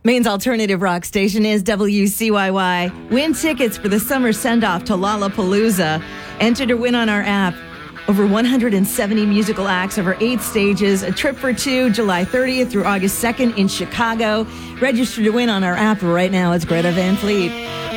Maine's alternative rock station is WCYY. Win tickets for the summer send-off to Lollapalooza. Enter to win on our app. Over 170 musical acts over 8 stages. A trip for 2, July 30th through August 2nd in Chicago. Register to win on our app right now. It's Greta Van Fleet.